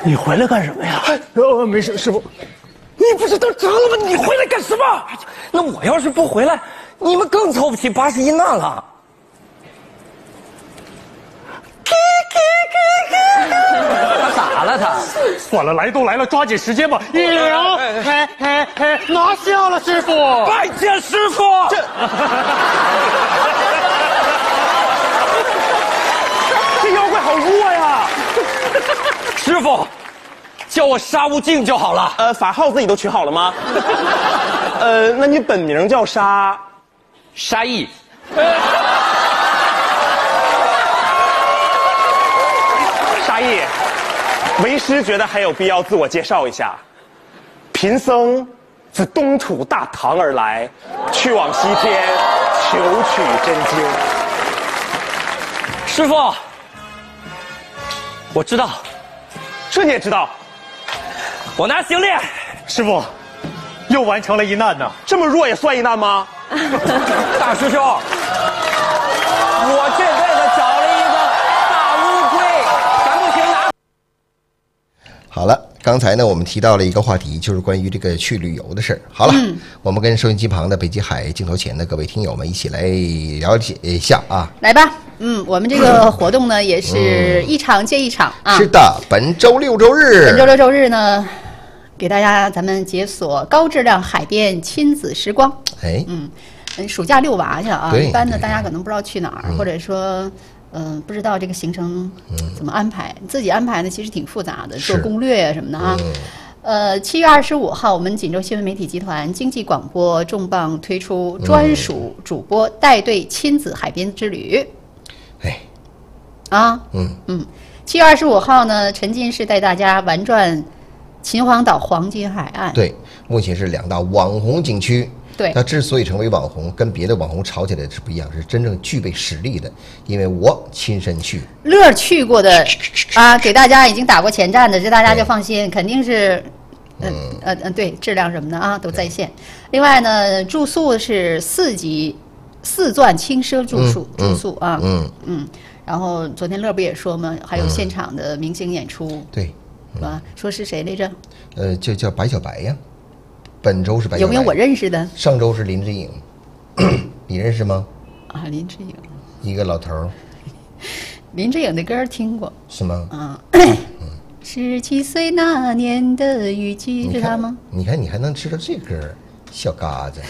你回来干什么呀？ 没事，师傅。 你不是都折了吗？你回来干什么？那我要是不回来，你们更凑不齐81难了。他咋了他？ 算了，来都来了，抓紧时间吧。1、2，拿下了，师傅！ 拜见师傅。 这妖怪好弱呀！ 师傅，叫我沙悟净就好了。 法号自己都取好了吗？那你本名叫沙义。 沙溢，为师觉得还有必要自我介绍一下。贫僧自东土大唐而来，去往西天求取真经。 师傅，我知道， 这你也知道？ 我拿行李。 师傅，又完成了一难呢。 这么弱也算一难吗？ 大师兄，我这辈子找了一个大乌龟，咱不行拿。 好了，刚才呢我们提到了一个话题，就是关于这个去旅游的事儿。好了，我们跟收音机旁的北极海镜头前的各位听友们一起来了解一下啊。 来吧，我们这个活动呢也是一场接一场啊。 是的，本周六周日， 呢，给大家咱们解锁高质量海边亲子时光。 哎， 暑假遛娃去啊。 对一般呢，大家可能不知道去哪儿，或者说。不知道这个行程怎么安排，自己安排呢，其实挺复杂的，做攻略啊什么的啊。7月25号，我们锦州新闻媒体集团经济广播重磅推出专属主播带队亲子海边之旅。7月25号呢，沉浸式带大家玩转秦皇岛黄金海岸。 对，目前是2大网红景区。 对， 它之所以成为网红，跟别的网红炒起来是不一样，是真正具备实力的。因为我亲身去， 乐去过的啊，给大家已经打过前站的，这大家就放心，肯定是，对，质量什么的啊都在线。另外呢，住宿是4级4钻轻奢住宿啊，然后昨天乐不也说嘛，还有现场的明星演出， 对， 是吧？说是谁来着？ 就叫白小白呀。本周是白小白， 有没有我认识的？ 上周是林志颖，你认识吗？ 啊，林志颖， 一个老头儿。 林志颖的歌听过， 是吗？ 啊，17岁那年的雨季，是他吗？ 你看，你还能知道这歌，小嘎子。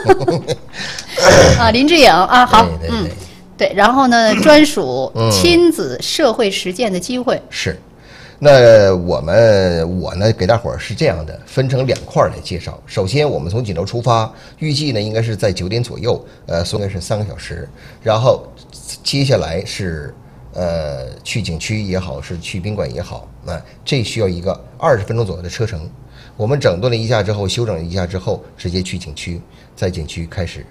啊，林志颖啊，好， 对， 然后呢，专属亲子社会实践的机会是。那我呢给大伙儿是这样的，分成2块来介绍。首先我们从锦州出发，预计呢应该是在9点左右，应该是3个小时。然后接下来是去景区也好，是去宾馆也好，这需要一个20分钟左右的车程。我们整顿了一下之后，休整一下之后，直接去景区，在景区开始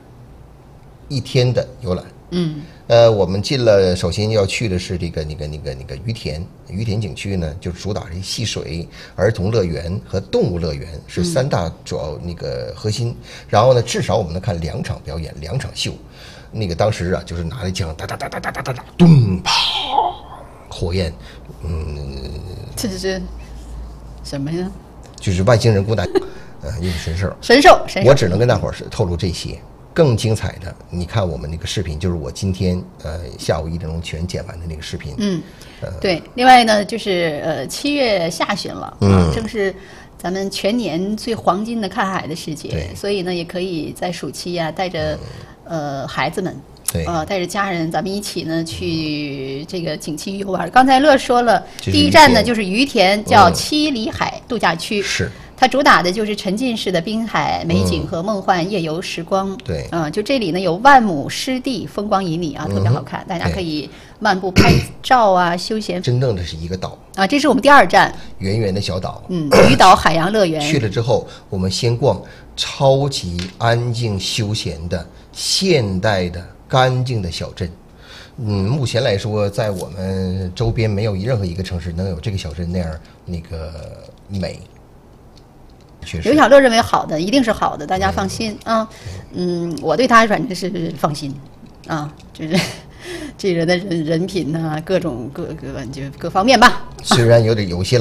1天的游览。我们首先要去的是这个于田景区呢，就是主打这戏水、儿童乐园和动物乐园是3大主要核心。然后呢，至少我们能看2场表演，2场秀。当时啊，就是拿着枪哒哒哒哒哒哒哒哒，咚啪，火焰， 这是什么呀？ 就是外星人攻打，一个神兽。 我只能跟大伙儿透露这些。更精彩的，你看我们那个视频，就是我今天下午1点钟全剪完的那个视频。 对。另外呢，就是7月下旬了，正是咱们全年最黄金的看海的时节，所以呢，也可以在暑期啊，带着孩子们，带着家人，咱们一起呢去这个景区游玩。刚才乐说了，第一站呢就是于田，叫七里海度假区。 是。 它主打的就是沉浸式的滨海美景和梦幻夜游时光。 对， 就这里呢有万亩湿地，风光旖旎啊，特别好看，大家可以漫步拍照啊，休闲。 真正的是一个岛啊，这是我们第2站， 圆圆的小岛。 鱼岛海洋乐园。 去了之后，我们先逛超级安静休闲的现代的干净的小镇。目前来说，在我们周边没有任何一个城市能有这个小镇那样美。 刘小乐认为好的一定是好的，大家放心啊。我对他反正是放心啊，就是这人的人品呐，各种各方面吧。 虽然有些